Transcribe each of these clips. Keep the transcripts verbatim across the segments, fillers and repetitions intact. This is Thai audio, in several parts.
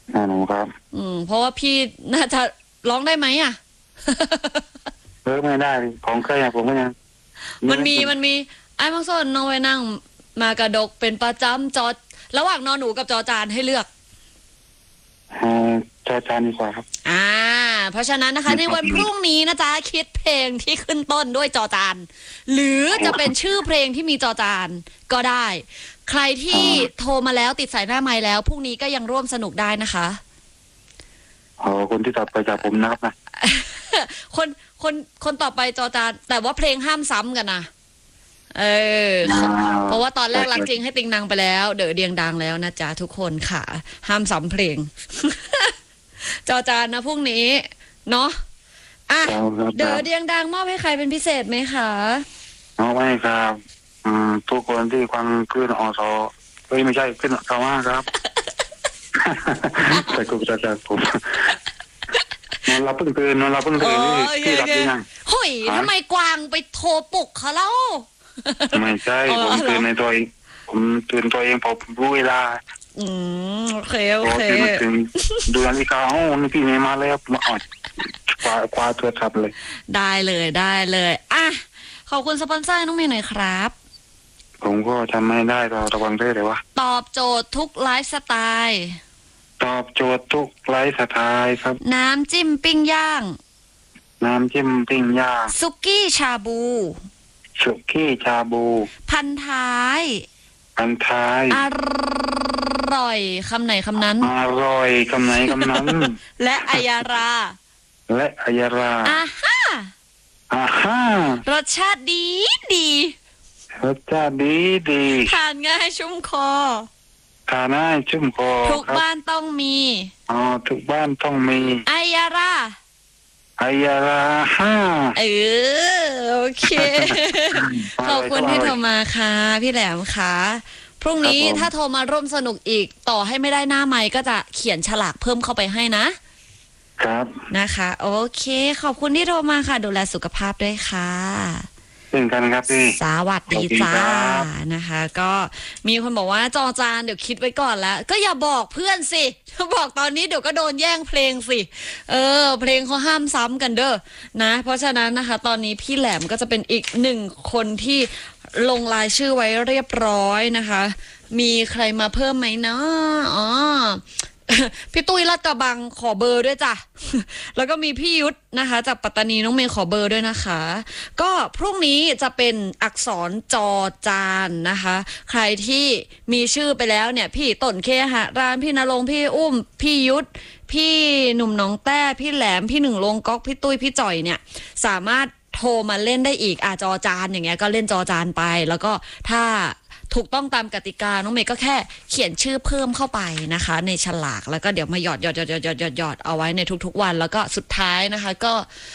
อ่าหนูครับอืมเพราะว่าพี่น่าจะร้องได้ไหมอ่ะเออไม่ได้ของเคยอะผมก็ยังมันมีมันมีไอ้มังสนน้องไปนั่งมากระดกเป็นประจำจอระหว่างนอนหนูกับจอจานให้เลือกอ่าจอจานดีกว่าครับอ่าเพราะฉะนั้นนะคะในวันพรุ่งนี้นะจ๊ะคิดเพลงที่ขึ้นต้นด้วยจอจานหรือจะเป็นชื่อเพลงที่มีจอจานก็ได้ใครที่โทรมาแล้วติดสายหน้าไมค์แล้วพรุ่งนี้ก็ยังร่วมสนุกได้นะคะอ๋อคนที่ตัดไปจากผมนะครับนะคนคนคนต่อไปจอจานแต่ว่าเพลงห้ามซ้ำกันนะเออเพราะว่าตอนแรกรักจริงให้ติงนางไปแล้วเด๋อเดียงดังแล้วนะจ๊ะทุกคนค่ะห้ามซ้ำเพลง จอจานนะพรุ่งนี้เนาะอ่ะเด๋อเดียงดังมอบให้ใครเป็นพิเศษไหมคะเอาไม่ครับอืมทุกคนที่ฟังขึ้นอสเฮ้ยไม่ใช่ขึ้นคำว่าครับ แต่กูจะจะผมนอนรับเพิ่งตื่นนอนรับเพิ่งตื่นนี่พี่รับยังเฮ้ยทำไมกวางไปโทรปลุกเขาเล่าไม่ใช่ผมตื่นในตัวเองผมตื่นตัวเองผมรู้เวลาอืมโอเคโอเคตื่นดูนาฬิกาโอ้นี่พี่ไม่มาแล้วมาอดคว้าคว้าตัวทับเลยได้เลยได้เลยอ่ะขอบคุณสปอนเซอร์น้องเมย์หน่อยครับผมก็ทำไม่ได้เราระวังได้เลยวะตอบโจทย์ทุกไลฟ์สไตล์ตอบโจทย์ทุกไลฟ์สไตล์ครับน้ำจิ้มปิ้งย่างน้ำจิ้มปิ้งย่างซุกี้ชาบูสุกี้ชาบูพันท้ายพันท้ายอร่อยคำไหนคำนั้นอร่อยคำไหนคำนั้นและอัยาราและอัยาราอ่าฮ่าอ่าฮ่ารสชาติดีดีรสชาติดีดีทานง่ายชุ่มคอทานง่ายชุ่มคอทุกบ้านต้องมีอ๋อทุกบ้านต้องมีอัยาราอัยาราฮ่าเออโอเคขอบคุณที่โทรมาค่ะพี่แหลมค่ะพรุ่งนี้ถ้าโทรมาร่วมสนุกอีกต่อให้ไม่ได้หน้าไมค์ก็จะเขียนฉลากเพิ่มเข้าไปให้นะครับนะคะโอเคขอบคุณที่โทรมาค่ะดูแลสุขภาพด้วยค่ะเช่นกันครับพี่สวัสดีจ้านะคะก็มีคนบอกว่าจอจานเดี๋ยวคิดไว้ก่อนแล้วก็อย่าบอกเพื่อนสิถ้าบอกตอนนี้เดี๋ยวก็โดนแย่งเพลงสิเออเพลงเขาห้ามซ้ำกันเด้อนะเพราะฉะนั้นนะคะตอนนี้พี่แหลมก็จะเป็นอีกหนึ่งคนที่ลงรายชื่อไว้เรียบร้อยนะคะมีใครมาเพิ่มไหมเนาะอ๋อพี่ตุ้ยลาดกระบังขอเบอร์ด้วยจ้ะแล้วก็มีพี่ยุทธนะคะจากปัตตานีน้องเมย์ขอเบอร์ด้วยนะคะก็พรุ่งนี้จะเป็นอักษรจอจานนะคะใครที่มีชื่อไปแล้วเนี่ยพี่ต้นเคหะรานพี่นรงค์พี่อุ้มพี่ยุทธพี่หนุ่มน้องแต้พี่แหลมพี่หนึ่งลงก๊อกพี่ตุ้ยพี่จ่อยเนี่ยสามารถโทรมาเล่นได้อีกอ่ะจอจานอย่างเงี้ยก็เล่นจอจานไปแล้วก็ถ้าถูกต้องตามกติกาน้องเมย์ก็แค่เขียนชื่อเพิ่มเข้าไปนะคะในฉลากแล้วก็เดี๋ยวมาหยอดหยอดหยอดหยอดหยอดหยอดหยอดเอาไว้ในทุกๆวันแล้วก็สุดท้ายนะคะก็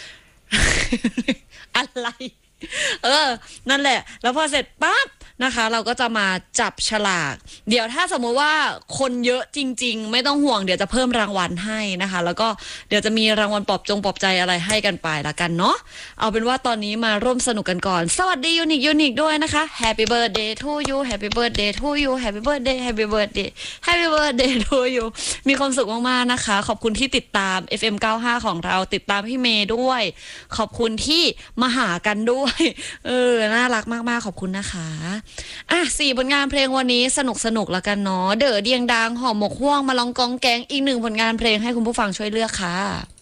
อะไรเออนั่นแหละแล้วพอเสร็จปั๊บนะคะเราก็จะมาจับฉลากเดี๋ยวถ้าสมมติว่าคนเยอะจริงๆไม่ต้องห่วงเดี๋ยวจะเพิ่มรางวัลให้นะคะแล้วก็เดี๋ยวจะมีรางวัลปลอบจงปลอบใจอะไรให้กันไปละกันเนาะเอาเป็นว่าตอนนี้มาร่วมสนุกกันก่อนสวัสดียูนิคยูนิคด้วยนะคะ Happy birthday to you Happy birthday to you Happy birthday Happy birthday Happy birthday to you มีความสุขมากๆนะคะขอบคุณที่ติดตาม เอฟ เอ็ม เก้าสิบห้า ของเราติดตามพี่เมย์ด้วยขอบคุณที่มาหากันด้วยเออน่ารักมากๆขอบคุณนะคะอ่ะสี่ผลงานเพลงวันนี้สนุกสนุกแล้วกันเนาะเด๋อเดียงดังห่อหมกห่วงมาลองกองแกงอีกหนึ่งผลงานเพลงให้คุณผู้ฟังช่วยเลือกค่ะ